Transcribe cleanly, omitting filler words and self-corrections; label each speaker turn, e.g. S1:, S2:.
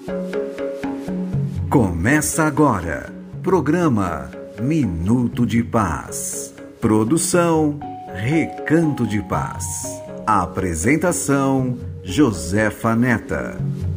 S1: Começa agora, programa Minuto de Paz. Produção Recanto de Paz. Apresentação Josefa Neta.